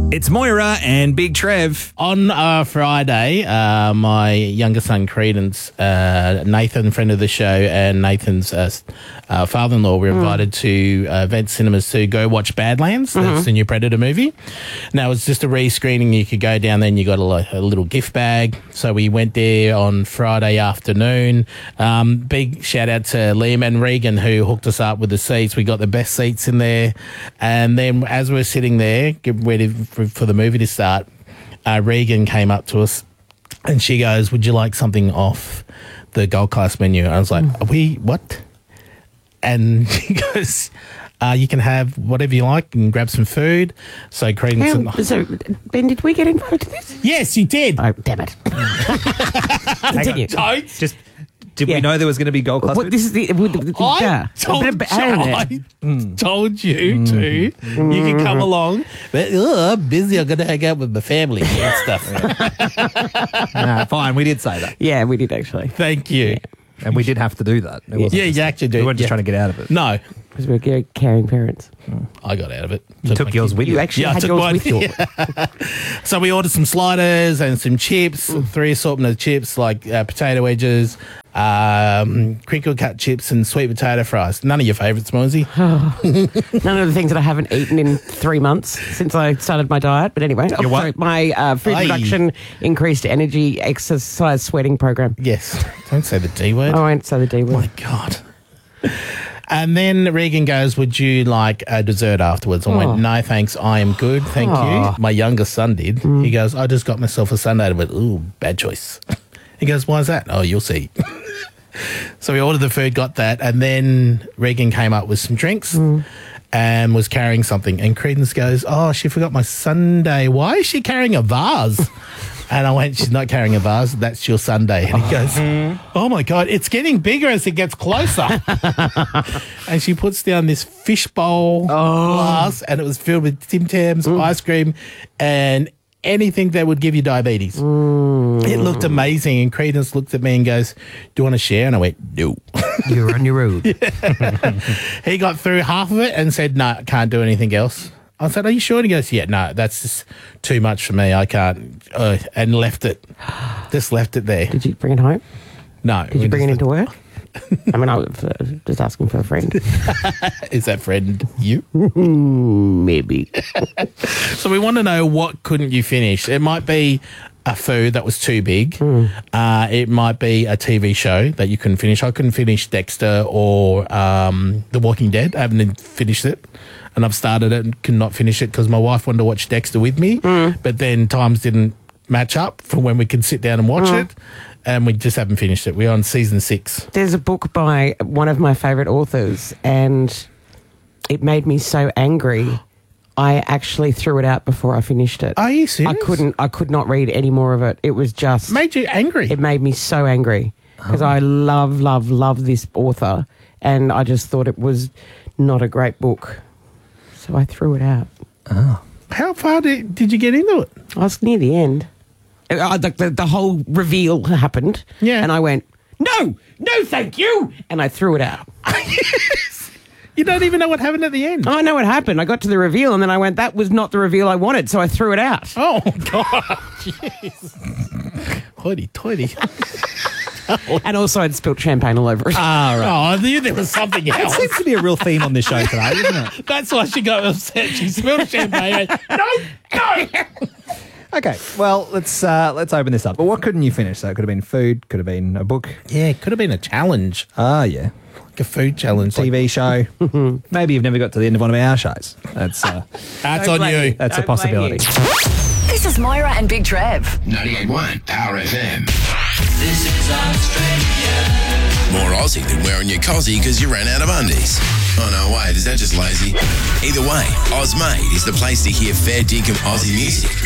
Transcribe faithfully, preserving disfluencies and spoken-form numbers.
It's Moira and Big Trev. On uh, Friday, uh, my younger son, Credence, uh, Nathan, friend of the show, and Nathan's uh, uh, father-in-law were invited mm. to uh, Event Cinemas to go watch Badlands. Mm-hmm. That's the new Predator movie. Now, it's just a re-screening. You could go down there and you got a, a little gift bag. So we went there on Friday afternoon. Um, big shout-out to Liam and Regan, who hooked us up with the seats. We got the best seats in there. And then as we were sitting there, getting ready for, for the movie to start, uh, Regan came up to us and she goes, "Would you like something off the Gold Class menu?" I was like, "Are we, what?" And she goes, uh, "You can have whatever you like and grab some food." So Credence um, and... So, Ben, did we get invited to this? Yes, you did. Oh, damn it. Continue. Don't. Just... Did Yeah. we know there was going to be gold class? Well, this is the. the, the I yeah. told, A bit of- I mm. told you to. Mm. You can come along. But uh, I'm busy. I'm going to hang out with my family and stuff. Nah, fine, we did say that. Yeah, we did actually. Thank you. Yeah. And we did have to do that. It wasn't Yeah, just- you actually do. We weren't just Yeah. trying to get out of it. No, Because we're very caring parents. I got out of it. You took my yours kid. with you. You actually Yeah, I had took yours mine. with you. So we ordered some sliders and some chips, three assortment of chips like uh, potato wedges, um, crinkle cut chips, and sweet potato fries. None of your favourites, Moisey. None of the things that I haven't eaten in three months since I started my diet. But anyway, oh, what? sorry, my uh, food Aye. reduction, increased energy, exercise, sweating program. Yes. Don't say the D word. I won't say the D word. My God. And then Regan goes, "Would you like a dessert afterwards?" I Oh. went, "No, thanks. I am good. Thank Oh. you." My youngest son did. Mm. He goes, "I just got myself a sundae." I went, "Ooh, bad choice." He goes, "Why is that?" "Oh, you'll see." So we ordered the food, got that. And then Regan came up with some drinks Mm. and was carrying something. And Credence goes, "Oh, she forgot my sundae. Why is she carrying a vase?" And I went, "She's not carrying a vase. That's your sundae." And he goes, "Oh my God, it's getting bigger as it gets closer." And she puts down this fishbowl glass, and it was filled with Tim Tams, ice cream, and anything that would give you diabetes. It looked amazing. And Credence looked at me and goes, "Do you want to share?" And I went, "No." You're on your road. He got through half of it and said, "No, can't do anything else." I said, "Are you sure?" And he goes, "Yeah, no, that's just too much for me. I can't." Uh, and left it. Just left it there. Did you bring it home? No. Did you bring it into work? I mean, I was uh, just asking for a friend. Is that friend you? Maybe. So we want to know, what couldn't you finish? It might be a food that was too big. Mm. Uh, it might be a T V show that you couldn't finish. I couldn't finish Dexter or um, The Walking Dead. I haven't finished it. And I've started it and could not finish it because my wife wanted to watch Dexter with me. Mm. But then times didn't match up for when we could sit down and watch mm. it. And we just haven't finished it. We're on season six. There's a book by one of my favourite authors, and it made me so angry. I actually threw it out before I finished it. Are you serious? I couldn't. I could not read any more of it. It was just Made you angry? It made me so angry because Oh. I love, love, love this author, and I just thought it was not a great book, so I threw it out. Oh. How far did, did you get into it? I was near the end. Uh, the, the, the whole reveal happened, Yeah. and I went, "No, no, thank you," and I threw it out. Yes. You don't even know what happened at the end. I know what happened. I got to the reveal, and then I went, "That was not the reveal I wanted," so I threw it out. Oh, God. Jeez. Hoity-toity. And also, I'd spilt champagne all over it. Ah, right. Oh, I knew there was something It else. seems to be a real theme on this show today, isn't it? That's why she got upset. She spilled champagne. No, no. Okay, well, let's uh, let's open this up. But what couldn't you finish? So it could have been food, could have been a book. Yeah, it could have been a challenge. Ah, yeah. Like a food challenge. T V show. Maybe you've never got to the end of one of our shows. That's uh, That's Don't on blame you. me. that's a Don't blame possibility. you. This is Moira and Big Trev. ninety-eight point one Power F M. This is Australia. More Aussie than wearing your cozzy because you ran out of undies. Oh, no, wait, is that just lazy? Either way, Ozmade is the place to hear fair dinkum Aussie music.